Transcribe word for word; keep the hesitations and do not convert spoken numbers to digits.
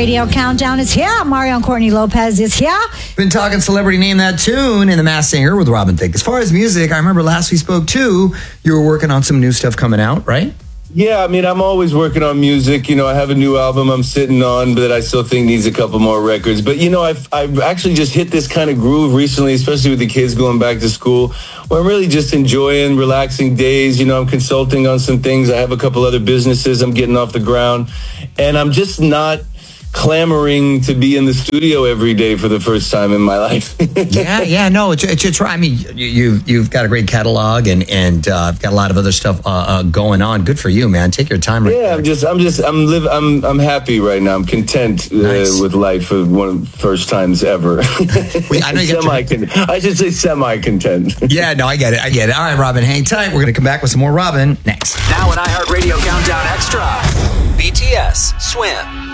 Radio Countdown is here. Mario and Courtney Lopez is here. Been talking celebrity name that tune in The Masked Singer with Robin Thicke. As far as music, I remember last we spoke too, you were working on some new stuff coming out, right? Yeah, I mean, I'm always working on music. You know, I have a new album I'm sitting on that I still think needs a couple more records. But, you know, I've, I've actually just hit this kind of groove recently, especially with the kids going back to school, where I'm really just enjoying relaxing days. You know, I'm consulting on some things. I have a couple other businesses I'm getting off the ground. And I'm just not clamoring to be in the studio every day for the first time in my life. yeah, yeah, no, it's, it's, it's right. I mean, you, you've, you've got a great catalog and, and uh, got a lot of other stuff uh, uh, going on. Good for you, man. Take your time. Right yeah, there. I'm just, I'm just, I'm live, I'm, I'm happy right now. I'm content uh, Nice. with life for one of the first times ever. Wait, I know you got semi, your- con- I should say semi-content. Yeah, no, I get it. I get it. All right, Robin, hang tight. We're going to come back with some more Robin next. Now an iHeartRadio Countdown Extra. B T S, Swim.